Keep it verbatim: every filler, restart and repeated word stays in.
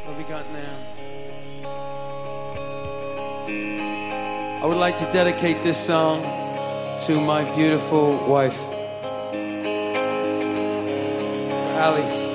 What we got now? I would like to dedicate this song to my beautiful wife, Ali.